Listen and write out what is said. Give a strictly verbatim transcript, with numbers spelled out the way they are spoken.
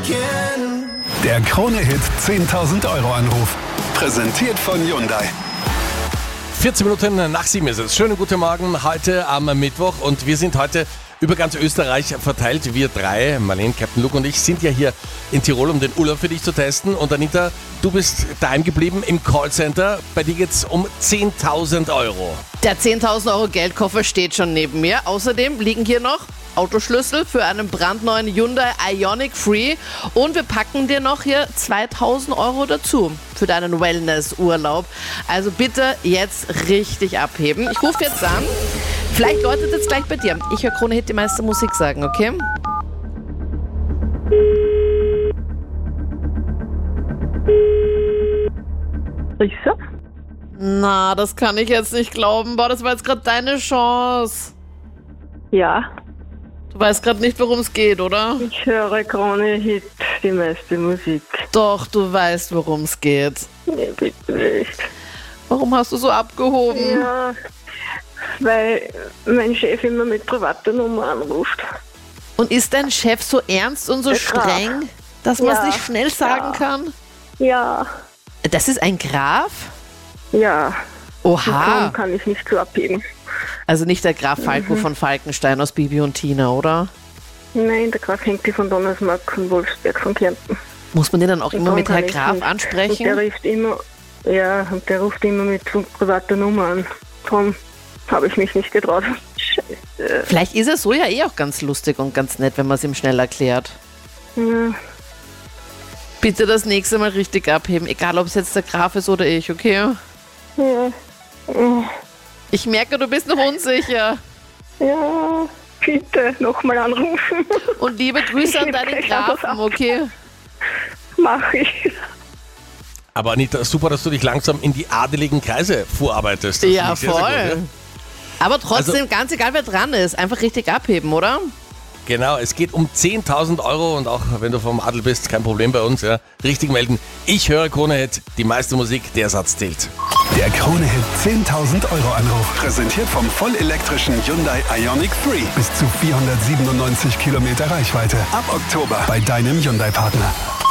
Der Krone-Hit zehntausend Euro Anruf. Präsentiert von Hyundai. vierzehn Minuten nach sieben ist es. Schönen guten Morgen heute am Mittwoch und wir sind heute über ganz Österreich verteilt. Wir drei, Marlene, Captain Luke und ich, sind ja hier in Tirol, um den Urlaub für dich zu testen. Und Anita, du bist daheim geblieben im Callcenter. Bei dir geht's um zehntausend Euro. Der zehntausend Euro Geldkoffer steht schon neben mir. Außerdem liegen hier noch Autoschlüssel für einen brandneuen Hyundai Ioniq Free und wir packen dir noch hier zweitausend Euro dazu für deinen Wellness-Urlaub. Also bitte jetzt richtig abheben. Ich rufe jetzt an. Vielleicht läutet es gleich bei dir. Ich höre Krone Hit die meiste Musik sagen, okay? Sicher? Na, das kann ich jetzt nicht glauben. Boah, das war jetzt gerade deine Chance. Ja, Du weißt gerade nicht, worum es geht, oder? ich höre Krone Hit, die meiste Musik. Doch, du weißt, worum es geht. Nee, bitte nicht. Warum hast du so abgehoben? Ja, weil mein Chef immer mit privater Nummer anruft. Und ist dein Chef so ernst und so Der Graf. streng, dass man es Ja, nicht schnell sagen ja. kann? Ja, Das ist ein Graf? ja. Und Oha. darum kann ich nicht so abheben. Also nicht der Graf Falco von Falkenstein aus Bibi und Tina, oder? Nein, der Graf Henke von Donnersmarck und Wolfsberg von Kärnten. Muss man den dann auch Und immer darum mit kann Herr ich Graf nicht. Und der ansprechen? ruft immer, ja, und der ruft immer mit so privater Nummer an. Darum habe ich mich nicht getraut. Scheiße. Vielleicht ist er so ja eh auch ganz lustig und ganz nett, wenn man es ihm schnell erklärt. Ja. Bitte das nächste Mal richtig abheben, egal ob es jetzt der Graf ist oder ich, okay? Ja. Ich merke, du bist noch unsicher. Ja, bitte nochmal anrufen. Und liebe Grüße an Ich deinen gleich einfach Grafen, ab. okay? Mach ich. Aber Anita, super, dass du dich langsam in die adeligen Kreise vorarbeitest. Das Ja, finde ich sehr, sehr voll. gut, ja. Aber trotzdem, Also- ganz egal wer dran ist, einfach richtig abheben, oder? Genau, es geht um zehntausend Euro und auch wenn du vom Adel bist, kein Problem bei uns. Ja. Richtig melden. Ich höre Krone Hit, die meiste Musik, der Satz zählt. Der Krone-Hit zehntausend Euro Anruf. Präsentiert vom vollelektrischen Hyundai Ioniq Free. Bis zu vierhundertsiebenundneunzig Kilometer Reichweite. Ab Oktober bei deinem Hyundai-Partner.